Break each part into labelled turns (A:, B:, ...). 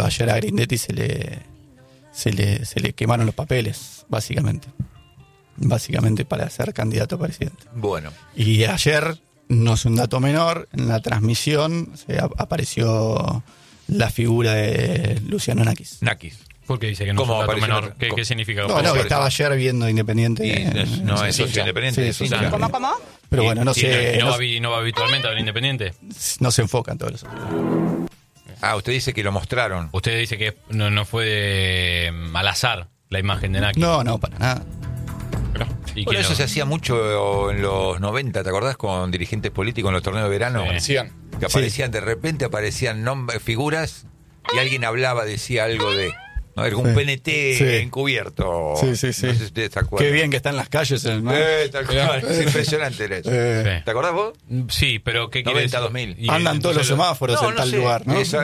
A: ayer a Grindetti se le quemaron los papeles, básicamente para ser candidato a presidente.
B: Bueno.
A: Y ayer, no es un dato menor, en la transmisión apareció la figura de Luciano Nakis.
C: ¿Por qué dice que no es un dato menor? ¿Qué significa?
A: No, que estaba ayer viendo Independiente.
B: No es socio Independiente.
A: Sí,
B: claro.
D: ¿Cómo?
A: Pero bueno, no sé.
C: ¿No va habitualmente a ver Independiente?
A: No se enfocan todos los socios.
B: Usted dice que lo mostraron.
C: Usted dice que no fue al azar la imagen de Nakis.
A: No, para nada.
B: Bueno, eso se hacía mucho en los 90, ¿te acordás? Con dirigentes políticos en los torneos de verano. Que aparecían, de repente aparecían figuras y alguien hablaba, decía algo de... No, era un PNT encubierto.
A: Sí.
B: No sé si ustedes se acuerdan.
A: Qué bien que están las calles.
B: Tal cual. Es impresionante eso. ¿Te acordás vos?
C: Sí, pero ¿qué quiere decir?
B: 2000.
A: Andan todos los semáforos en tal lugar, ¿no?
B: Sí,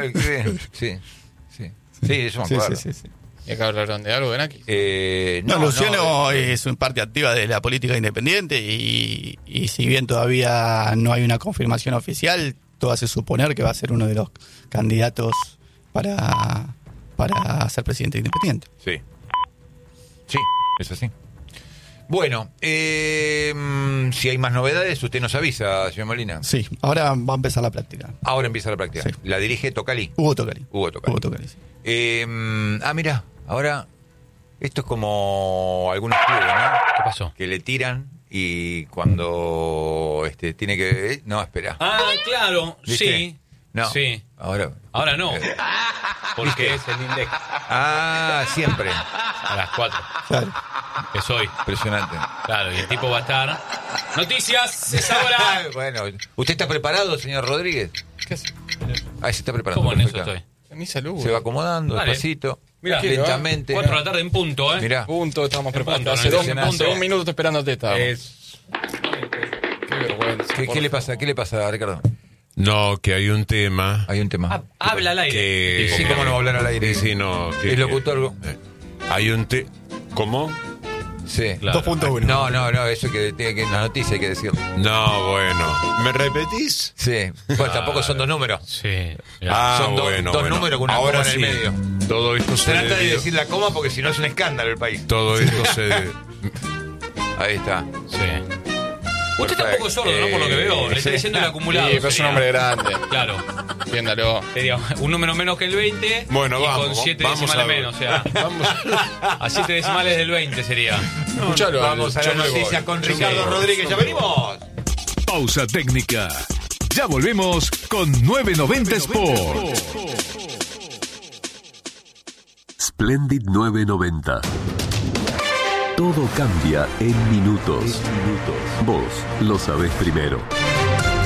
B: eso me acuerdo.
E: Sí. ¿Y acá hablaron de algo de Nakis?
A: Luciano es una parte activa de la política independiente y si bien todavía no hay una confirmación oficial, todo hace suponer que va a ser uno de los candidatos para ser presidente independiente.
B: Sí, es así. Bueno, si hay más novedades, usted nos avisa, señor Molina.
A: Sí, ahora va a empezar la práctica.
B: Ahora empieza la práctica.
A: Sí.
B: ¿La dirige Tocali?
A: Hugo Tocali.
B: Sí.
A: Sí.
B: Mira, ahora esto es como algunos clubes, ¿no?
C: ¿Qué pasó?
B: Que le tiran y cuando tiene que... No, espera.
C: Claro,
B: ¿Viste?
C: sí.
B: No.
C: Sí.
B: Ahora
C: no. Porque es el INDEC.
B: Siempre.
C: A las 4.
A: Claro.
C: Que soy.
B: Impresionante.
C: Claro, y el tipo va a estar... ¡Noticias! ¡Es ahora!
B: Bueno, ¿usted está preparado, señor Rodríguez?
E: ¿Qué hace?
B: Se está preparando.
C: ¿Cómo en eso
B: Perfecto.
C: estoy?
E: Mi salud.
B: Se va acomodando,
C: Dale.
B: despacito,
C: Mirá,
B: lentamente.
C: 4 de la tarde en punto,
B: Mirá.
E: Punto, estamos preparados.
C: punto,
E: Hace
C: no,
E: dos
C: punto.
E: minutos esperándote estábamos. Qué vergüenza.
B: ¿Qué le pasa? ¿Qué le pasa, Ricardo?
F: No, que hay un tema.
B: Hay un tema.
C: Habla al aire.
F: Que...
B: Sí, cómo no va a hablar al aire.
F: Sí, no.
B: El locutor.
F: Hay un tema. ¿Cómo?
B: Sí.
C: Claro.
A: 2.1.
B: No, eso que tiene que en la noticia hay que decirlo.
F: No, bueno. ¿Me repetís?
B: Sí. Bueno, tampoco son dos números.
C: Sí.
B: Son dos números con una
F: ahora
B: coma en
F: sí.
B: el medio.
F: Todo esto se
B: Trata de
F: debió-
B: decir la coma porque si no es un escándalo el país.
F: Todo esto se...
B: Ahí está.
C: Sí. Usted
B: Perfecto.
C: tampoco es sordo, ¿no? Por lo que veo. Le está diciendo el acumulado.
E: Sí, pero es un hombre grande.
C: Claro.
E: Entiéndalo.
C: Sería un número menos que el 20.
F: Bueno,
C: y
F: vamos,
C: con 7
F: vamos
C: decimales
F: a ver.
C: menos. O sea, a 7 decimales del 20 sería.
E: Escuchalo.
B: Vamos a la noticia con Ricardo Rodríguez. ¡Ya venimos!
G: Pausa técnica. Ya volvemos con 990 Sport.
H: Splendid 990. Todo cambia en minutos. Vos lo sabés primero.